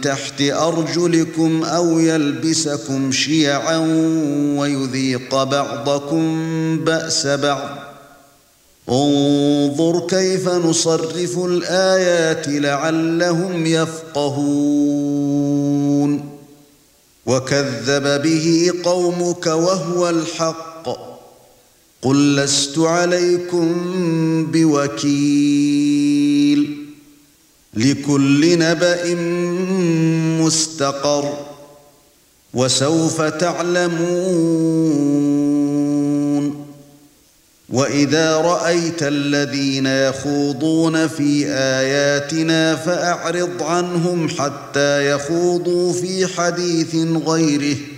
تحت أرجلكم أو يلبسكم شيعا ويذيق بعضكم بأس بعض انظر كيف نصرف الآيات لعلهم يفقهون وكذب به قومك وهو الحق قل لست عليكم بوكيل لكل نبأ مستقر وسوف تعلمون وإذا رأيت الذين يخوضون في آياتنا فأعرض عنهم حتى يخوضوا في حديث غيره